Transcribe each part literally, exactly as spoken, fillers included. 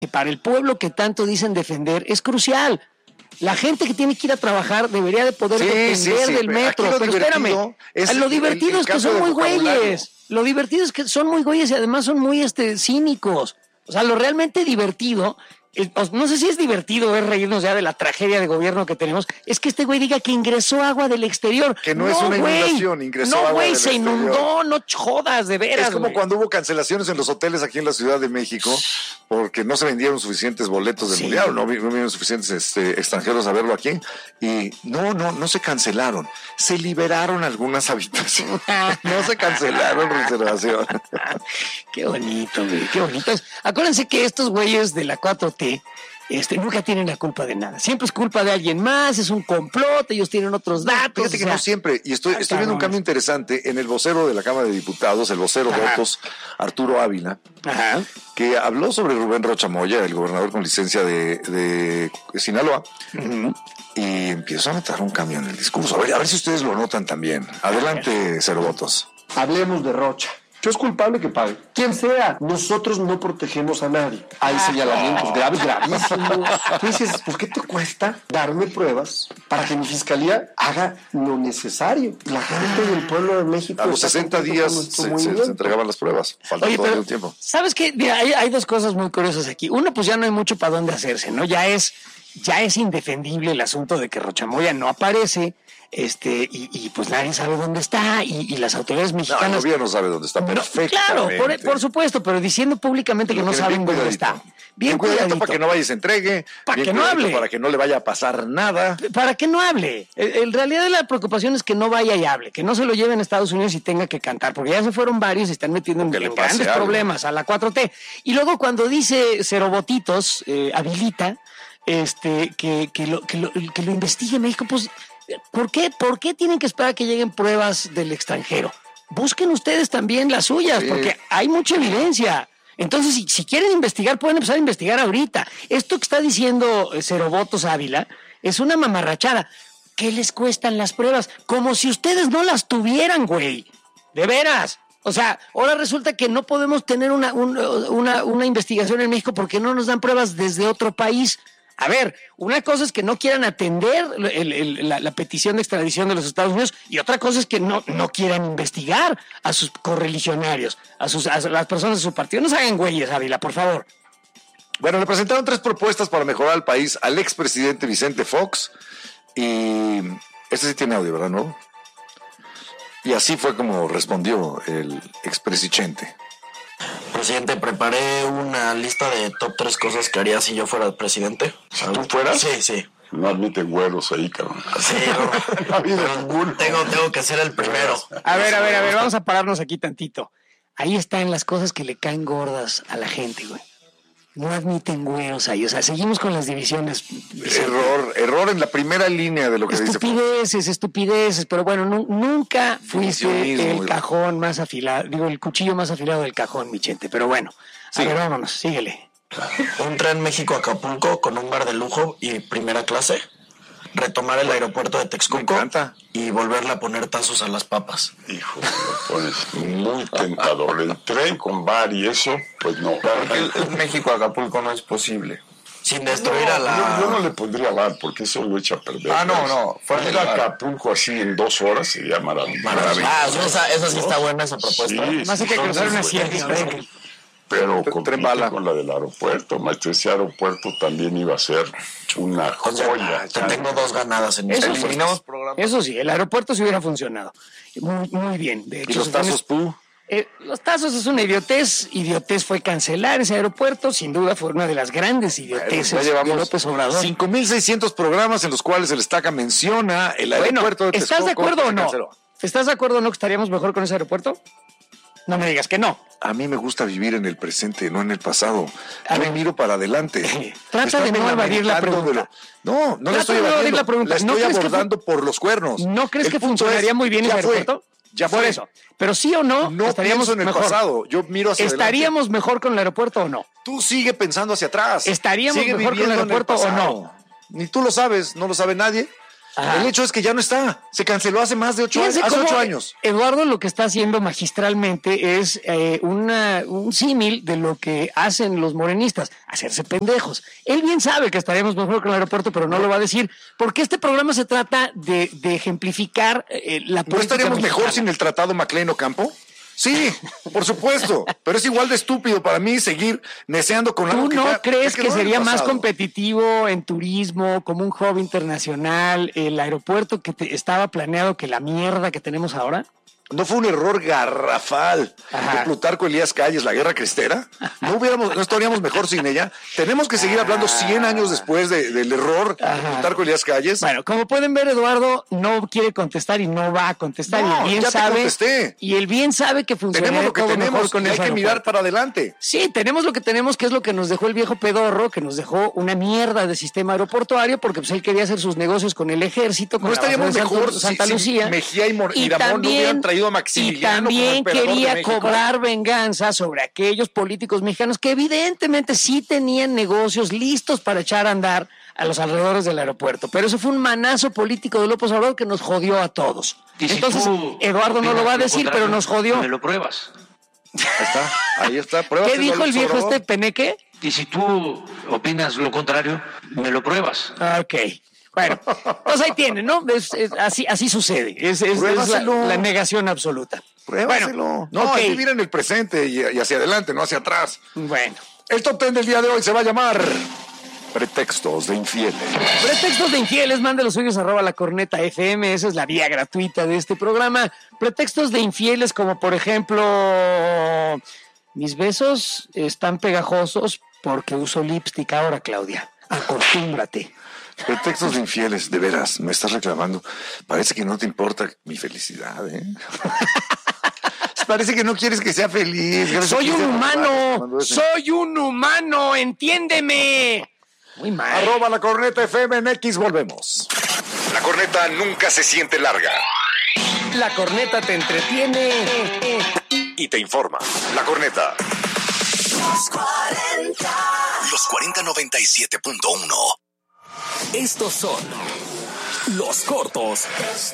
para el pueblo que tanto dicen defender es crucial. La gente que tiene que ir a trabajar debería de poder sí, depender sí, sí, del metro. Pero espérame, es lo divertido el, el es que son muy güeyes. Lo divertido es que son muy güeyes y además son muy este, cínicos. O sea, lo realmente divertido, no sé si es divertido es reírnos ya de la tragedia de gobierno que tenemos, es que este güey diga que ingresó agua del exterior. Que no, no es una inundación, wey, ingresó no, agua wey, del se exterior. No, güey, se inundó, no jodas, de veras. Es como wey. cuando hubo cancelaciones en los hoteles aquí en la Ciudad de México porque no se vendieron suficientes boletos del sí. Mundial, no, no vinieron suficientes este, extranjeros a verlo aquí. Y no, no, no se cancelaron. Se liberaron algunas habitaciones. No se cancelaron reservaciones. Qué bonito, güey, qué bonito. Acuérdense que estos güeyes de la cuatro T Este, nunca tienen la culpa de nada. Siempre es culpa de alguien más, es un complot, ellos tienen otros datos. Fíjate que o sea, no siempre, y estoy, estoy viendo un cambio interesante en el vocero de la Cámara de Diputados, el vocero Ajá. Votos, Arturo Ávila, Ajá. que habló sobre Rubén Rocha Moya, el gobernador con licencia de, de Sinaloa, uh-huh. y empiezo a notar un cambio en el discurso. A ver, a ver si ustedes lo notan también. Adelante, Cero Votos. Hablemos de Rocha. Yo es culpable que pague. Quien sea, nosotros no protegemos a nadie. Hay señalamientos graves, gravísimos. Tú dices, ¿por qué te cuesta darme pruebas para que mi fiscalía haga lo necesario? La gente del pueblo de México... A los sesenta días se, se, se entregaban las pruebas. Falta Oye, todavía pero, un tiempo. ¿Sabes qué? Mira, hay, hay dos cosas muy curiosas aquí. Uno, pues ya no hay mucho para dónde hacerse, ¿no? Ya es, ya es indefendible el asunto de que Rocha Moya no aparece... Este, y, y pues nadie sabe dónde está, y, y las autoridades mexicanas. No, el gobierno sabe dónde está perfectamente. No, claro, por, por supuesto, pero diciendo públicamente que no saben dónde está. Bien, bien cuidadito, cuidadito para que no vaya y se entregue. Para que no hable. Para que no le vaya a pasar nada. Para que no hable. En realidad la preocupación es que no vaya y hable, que no se lo lleven a Estados Unidos y tenga que cantar, porque ya se fueron varios y están metiendo en, en grandes algo. problemas a la cuatro T. Y luego cuando dice Cero Votitos, eh, habilita este, que, que, lo, que, lo, que lo investigue México, pues... ¿Por qué, ¿Por qué tienen que esperar a que lleguen pruebas del extranjero? Busquen ustedes también las suyas, sí. porque hay mucha evidencia. Entonces, si, si quieren investigar, pueden empezar a investigar ahorita. Esto que está diciendo Cero Votos Ávila es una mamarrachada. ¿Qué les cuestan las pruebas? Como si ustedes no las tuvieran, güey. De veras. O sea, ahora resulta que no podemos tener una, una, una, una investigación en México porque no nos dan pruebas desde otro país. A ver, una cosa es que no quieran atender el, el, la, la petición de extradición de los Estados Unidos y otra cosa es que no, no quieran investigar a sus correligionarios, a, sus, a las personas de su partido. No se hagan güeyes, Ávila, por favor. Bueno, le presentaron tres propuestas para mejorar el país al expresidente Vicente Fox y este sí tiene audio, ¿verdad? ¿No? Y así fue como respondió el expresidente. Presidente, preparé una lista de top tres cosas que haría si yo fuera el presidente. ¿Si tú fueras? Sí, sí. No admiten güeros ahí, cabrón. Sí, no. no tengo, tengo que ser el primero. A ver, a ver, a ver, vamos a pararnos aquí tantito. Ahí están las cosas que le caen gordas a la gente, güey. No admiten güeros ahí, o sea, seguimos con las divisiones. Error, error en la primera línea de lo que estupideces, dice. Estupideces, estupideces, pero bueno, nu- nunca fuiste el cajón más afilado, digo, el cuchillo más afilado del cajón, mi gente, pero bueno, sí. A ver, vámonos, síguele. Un tren México-Acapulco con un bar de lujo y primera clase. Retomar el aeropuerto de Texcoco y volverle a poner tazos a las papas. Hijo, lo pones muy tentador. El tren con bar y eso, pues no. Porque el, el México-Acapulco no es posible. Sin destruir no, a la... Yo, yo no le pondría bar porque eso lo echa a perder. Ah, no, no. Fuera de Acapulco así en dos horas sería maravilloso. Maravilloso. Ah, esa, esa sí está buena esa propuesta. Sí, más hay que cruzar una sierra. Pero compite con la del aeropuerto, maestro, ese aeropuerto también iba a ser una joya. Te tengo dos ganadas en eso. Eso, Eliminamos programas. Eso sí, el aeropuerto sí hubiera funcionado. Muy, muy bien. De hecho, ¿y los tazos, Pú? Eh, los tazos es una idiotez. Idiotez fue cancelar ese aeropuerto. Sin duda fue una de las grandes idioteces bueno, ya llevamos de López Obrador. cinco mil seiscientos programas en los cuales el Estaca menciona el aeropuerto bueno, de Texcoco. ¿Estás de acuerdo o no? ¿Estás de acuerdo o no que estaríamos mejor con ese aeropuerto? No me digas que no. A mí me gusta vivir en el presente, no en el pasado. A Yo me miro para adelante. Eh, trata de no evadir la pregunta. Lo... No, no trata la estoy de evadiendo. La, pregunta. la estoy ¿No abordando fu... por los cuernos. ¿No crees el que funcionaría es, muy bien ese aeropuerto? Ya fue. Por eso. Pero sí o no, no estaríamos en el mejor. Pasado. Yo miro hacia ¿Estaríamos adelante. mejor con el aeropuerto o no? Tú sigue pensando hacia atrás. ¿Estaríamos sigue mejor con el aeropuerto el o no? Ni tú lo sabes, no lo sabe nadie. Ajá. El hecho es que ya no está. Se canceló hace más de ocho, años, hace ocho años. Eduardo lo que está haciendo magistralmente es eh, una, un símil de lo que hacen los morenistas, hacerse pendejos. Él bien sabe que estaríamos mejor que el aeropuerto, pero no lo va a decir, porque este programa se trata de, de ejemplificar eh, la política. ¿No estaríamos mexicana mejor sin el Tratado Maclean-Ocampo? Sí, por supuesto, pero es igual de estúpido para mí seguir neceando con algo que ¿Tú no ya, crees que, que sería más pasado. competitivo en turismo, como un hub internacional, el aeropuerto que te, estaba planeado que la mierda que tenemos ahora? ¿No fue un error garrafal Ajá. de Plutarco Elías Calles, la guerra cristera? ¿No hubiéramos, no estaríamos mejor sin ella? Tenemos que seguir hablando cien años después de, del error Ajá. de Plutarco Elías Calles. Bueno, como pueden ver, Eduardo no quiere contestar y no va a contestar. No, y el bien ya sabe, te contesté. Y el bien sabe que funciona. Tenemos lo que todo tenemos con y hay que aeropuerto. mirar para adelante. Sí, tenemos lo que tenemos, que es lo que nos dejó el viejo pedorro, que nos dejó una mierda de sistema aeroportuario, porque pues él quería hacer sus negocios con el ejército, con no estaríamos la mejor Santa si, Lucía. Si Mejía y, Mor- y, y Ramón también, no hubieran traído a Maximiliano. También quería cobrar venganza sobre aquellos políticos mexicanos que evidentemente sí tenían negocios listos para echar a andar a los alrededores del aeropuerto. Pero eso fue un manazo político de López Obrador que nos jodió a todos. Si Entonces, Eduardo no lo va a decir, pero nos jodió. Me lo pruebas. Ahí está, ahí está. ¿Qué dijo el viejo este Peneque? Y si tú opinas lo contrario, me lo pruebas. Ok. Bueno, pues ahí tiene, ¿no? Es, es, así, así sucede. Es, es, es la, la negación absoluta. Pruébaselo. Bueno, no, okay. Hay que vivir en el presente y, y hacia adelante, no hacia atrás. Bueno. El top ten del día de hoy se va a llamar Pretextos de Infieles. Pretextos de Infieles, mande los suyos arroba la corneta F M, esa es la vía gratuita de este programa. Pretextos de infieles como por ejemplo, mis besos están pegajosos porque uso lipstick ahora, Claudia. Acostúmbrate. Pretextos de infieles, de veras, me estás reclamando. Parece que no te importa mi felicidad, ¿eh? Parece que no quieres que sea feliz. Soy un humano, soy un humano, entiéndeme. Muy mal. Arroba la corneta F M en X, volvemos. La corneta nunca se siente larga. La corneta te entretiene y te informa. La corneta. Los cuarenta. Los cuarenta noventa y siete punto uno. Estos son los cortos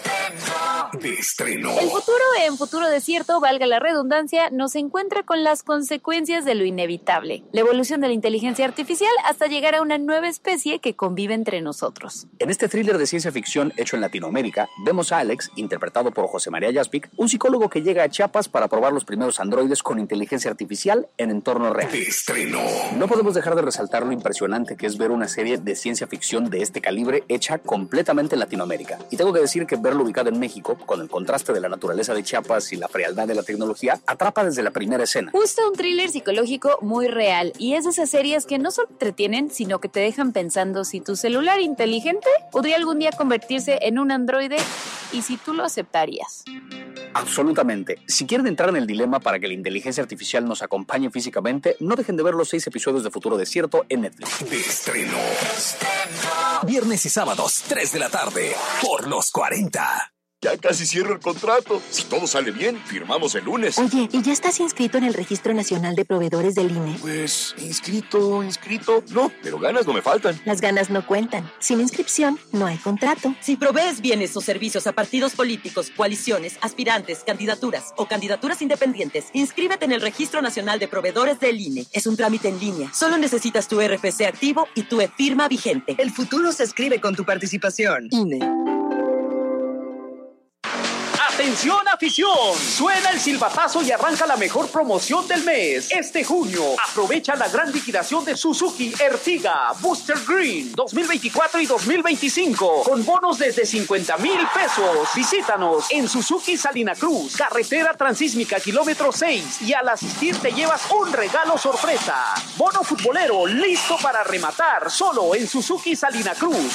de estreno. El futuro en Futuro Desierto, valga la redundancia, nos encuentra con las consecuencias de lo inevitable. La evolución de la inteligencia artificial hasta llegar a una nueva especie que convive entre nosotros. En este thriller de ciencia ficción hecho en Latinoamérica, vemos a Alex, interpretado por José María Jaspic, un psicólogo que llega a Chiapas para probar los primeros androides con inteligencia artificial en entorno real. De estreno. No podemos dejar de resaltar lo impresionante que es ver una serie de ciencia ficción de este calibre hecha completamente en Latinoamérica. Y tengo que decir que verlo ubicado en México, con el contraste de la naturaleza de Chiapas y la frialdad de la tecnología, atrapa desde la primera escena. Justo un thriller psicológico muy real, y es de esas series que no solo entretienen, sino que te dejan pensando si tu celular inteligente podría algún día convertirse en un androide y si tú lo aceptarías. Absolutamente. Si quieren entrar en el dilema para que la inteligencia artificial nos acompañe físicamente, no dejen de ver los seis episodios de Futuro Desierto en Netflix. De estreno. Viernes y sábados, tres de la tarde, por los cuarenta. Ya casi cierro el contrato. Si todo sale bien, firmamos el lunes. Oye, ¿y ya estás inscrito en el Registro Nacional de Proveedores del I N E? Pues, inscrito, inscrito. No, pero ganas no me faltan. Las ganas no cuentan. Sin inscripción, no hay contrato. Si provees bienes o servicios a partidos políticos, coaliciones, aspirantes, candidaturas o candidaturas independientes, inscríbete en el Registro Nacional de Proveedores del I N E. Es un trámite en línea. Solo necesitas tu R F C activo y tu e-firma vigente. El futuro se escribe con tu participación. I N E. ¡Atención, afición! Suena el silbatazo y arranca la mejor promoción del mes. Este junio, aprovecha la gran liquidación de Suzuki Ertiga Booster Green dos mil veinticuatro y dos mil veinticinco con bonos desde cincuenta mil pesos. Visítanos en Suzuki Salina Cruz, carretera transísmica kilómetro seis, y al asistir te llevas un regalo sorpresa. Bono futbolero listo para rematar, solo en Suzuki Salina Cruz.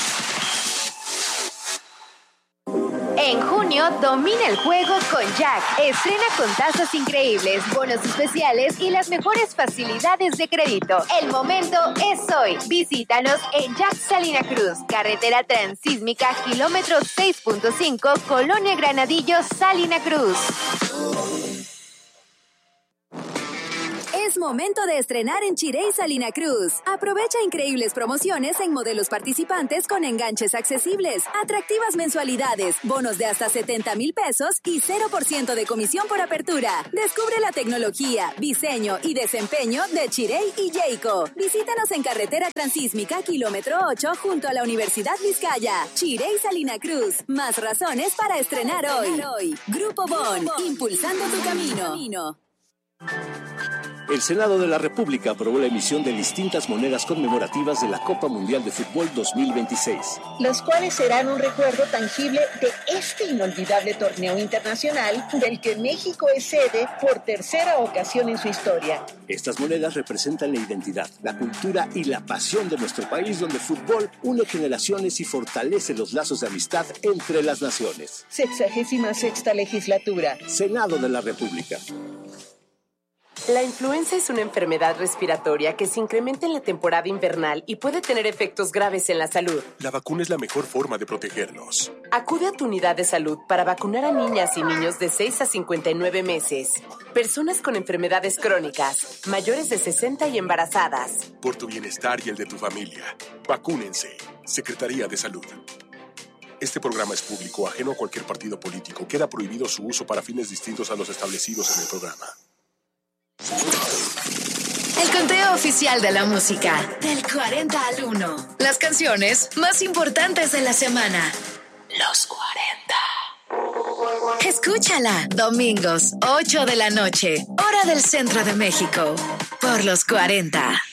En junio, domina el juego con Jack. Estrena con tasas increíbles, bonos especiales y las mejores facilidades de crédito. El momento es hoy. Visítanos en Jack Salina Cruz, carretera transísmica, kilómetro seis punto cinco, Colonia Granadillo, Salina Cruz. Es momento de estrenar en Chirey Salina Cruz. Aprovecha increíbles promociones en modelos participantes con enganches accesibles, atractivas mensualidades, bonos de hasta setenta mil pesos y cero por ciento de comisión por apertura. Descubre la tecnología, diseño y desempeño de Chirey y Jayco. Visítanos en carretera transísmica kilómetro ocho junto a la Universidad Vizcaya. Chirey Salina Cruz. Más razones para estrenar hoy. Grupo Bon, impulsando tu camino. El Senado de la República aprobó la emisión de distintas monedas conmemorativas de la Copa Mundial de Fútbol dos mil veintiséis. Los cuales serán un recuerdo tangible de este inolvidable torneo internacional del que México es sede por tercera ocasión en su historia. Estas monedas representan la identidad, la cultura y la pasión de nuestro país, donde el fútbol une generaciones y fortalece los lazos de amistad entre las naciones. Sexagésima sexta legislatura. Senado de la República. La influenza es una enfermedad respiratoria que se incrementa en la temporada invernal y puede tener efectos graves en la salud. La vacuna es la mejor forma de protegernos. Acude a tu unidad de salud para vacunar a niñas y niños de seis a cincuenta y nueve meses, personas con enfermedades crónicas, mayores de sesenta y embarazadas. Por tu bienestar y el de tu familia, vacúnense. Secretaría de Salud. Este programa es público, ajeno a cualquier partido político. Queda prohibido su uso para fines distintos a los establecidos en el programa. El conteo oficial de la música, del cuarenta al uno. Las canciones más importantes de la semana. Los cuarenta. Escúchala, domingos, ocho de la noche, hora del centro de México, por los cuarenta.